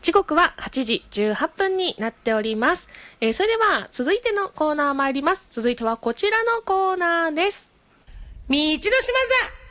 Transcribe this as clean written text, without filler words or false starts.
時刻は8時18分になっております。それでは続いてのコーナー参ります。続いてはこちらのコーナーです。 道の島座